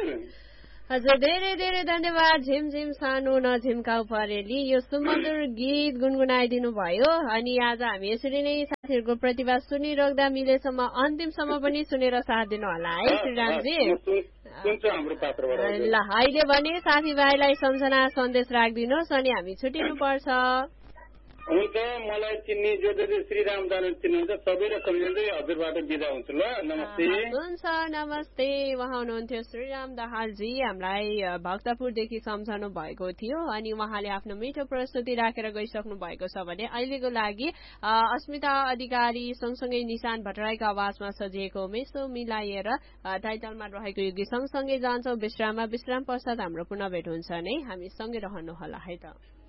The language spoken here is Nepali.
हजुर धेरै धेरै धन्यवाद झिमझिम सानो नझिम्काउ परेली यो सुमधुर गीत गुनगुनाइदिनु भयो अनि आज हामी यसरी नै साथीहरूको प्रतिभा सुनिराख्दा मिलेसम्म अन्तिमसम्म पनि सुनेर साथ दिनु होला है श्रीरामजी ल अहिले भने साथीभाइलाई सम्झना सन्देश राखिदिनुहोस् अनि हामी छुटिनु पर्छ हुन्छ मलाई चिन्ने जो श्रीराम दानु चिन्नुहुन्छ सबैलाई सम्झिँदै हजुरबाट बिदा हुन्छु ल नमस्ते हुन्छ नमस्ते उहाँ हुनुहुन्थ्यो श्रीराम दाहालजी हामीलाई भक्तपुरदेखि सम्झाउनु भएको थियो अनि उहाँले आफ्नो मिठो प्रस्तुति राखेर गइसक्नु भएको छ भने अहिलेको लागि अस्मिता अधिकारी सँगसँगै निशान भट्टराईको आवाजमा सजिएको मेसो मिलाएर टाइटलमा रहेको यो गीत सँगसँगै जान्छौँ विश्राम पश्चात हाम्रो पुनः भेट हुन्छ नै हामी सँगै रहनुहोला है त